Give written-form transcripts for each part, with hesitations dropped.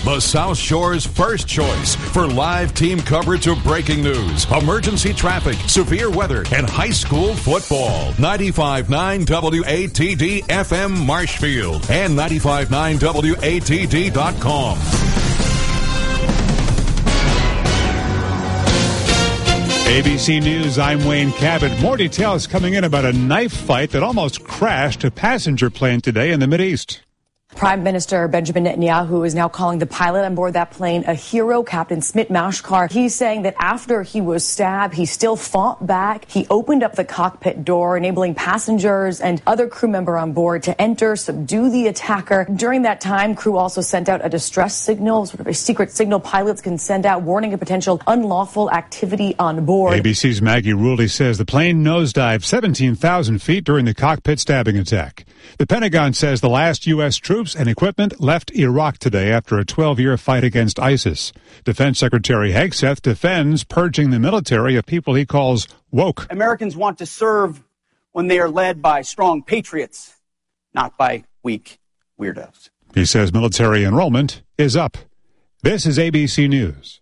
the South Shore's first choice for live team coverage of breaking news, emergency traffic, severe weather, and high school football. 95.9 WATD FM Marshfield and 95.9 WATD.com. ABC News, I'm Wayne Cabot. More details coming in about a knife fight that almost crashed a passenger plane today in the Mideast. Prime Minister Benjamin Netanyahu is now calling the pilot on board that plane a hero, Captain Smit Mashkar. He's saying that after he was stabbed, he still fought back. He opened up the cockpit door, enabling passengers and other crew member on board to enter, subdue the attacker. During that time, crew also sent out a distress signal, sort of a secret signal pilots can send out, warning of potential unlawful activity on board. ABC's Maggie Rulli says the plane nosedived 17,000 feet during the cockpit stabbing attack. The Pentagon says the last U.S. troops and equipment left Iraq today after a 12-year fight against ISIS. Defense Secretary Hegseth defends purging the military of people he calls woke. Americans want to serve when they are led by strong patriots, not by weak weirdos. He says military enrollment is up. This is ABC News.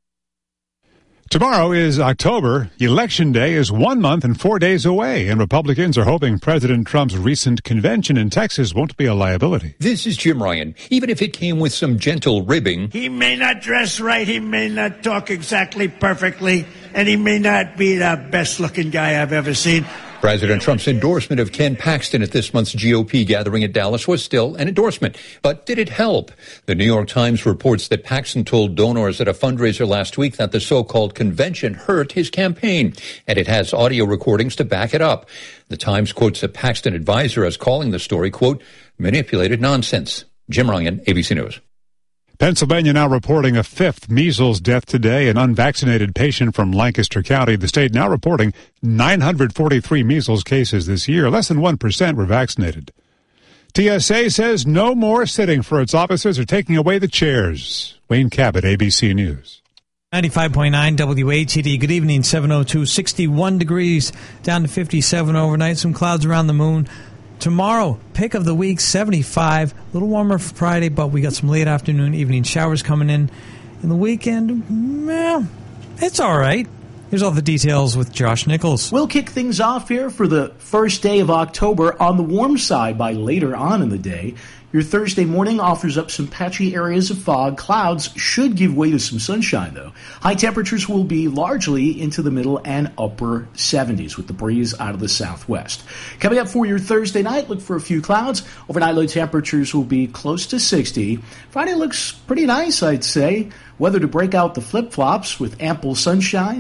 Tomorrow is October. Election Day is 1 month and 4 days away, and Republicans are hoping President Trump's recent convention in Texas won't be a liability. This is Jim Ryan. Even if it came with some gentle ribbing. He may not dress right, he may not talk exactly perfectly, and he may not be the best-looking guy I've ever seen. President Trump's endorsement of Ken Paxton at this month's GOP gathering in Dallas was still an endorsement. But did it help? The New York Times reports that Paxton told donors at a fundraiser last week that the so-called convention hurt his campaign, and it has audio recordings to back it up. The Times quotes a Paxton advisor as calling the story, quote, manipulated nonsense. Jim Ryan, ABC News. Pennsylvania now reporting a fifth measles death today, an unvaccinated patient from Lancaster County. The state now reporting 943 measles cases this year. Less than 1% were vaccinated. TSA says no more sitting for its officers or taking away the chairs. Wayne Cabot, ABC News. 95.9 WATD. Good evening, 7:02, 61 degrees, down to 57 overnight. Some clouds around the moon. Tomorrow, pick of the week, 75. A little warmer for Friday, but we got some late afternoon, evening showers coming in. And the weekend, it's all right. Here's all the details with Josh Nichols. We'll kick things off here for the first day of October on the warm side by later on in the day. Your Thursday morning offers up some patchy areas of fog. Clouds should give way to some sunshine, though. High temperatures will be largely into the middle and upper 70s with the breeze out of the southwest. Coming up for your Thursday night, look for a few clouds. Overnight low temperatures will be close to 60. Friday looks pretty nice, I'd say. Weather to break out the flip-flops with ample sunshine.